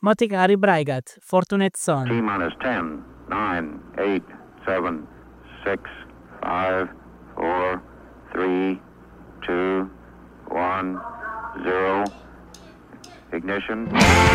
Motikari Braigat, Fortunate Son. T-minus 10, 9, 8, 7, 6, 5, 4, 3, 2, 1, 0. Ignition.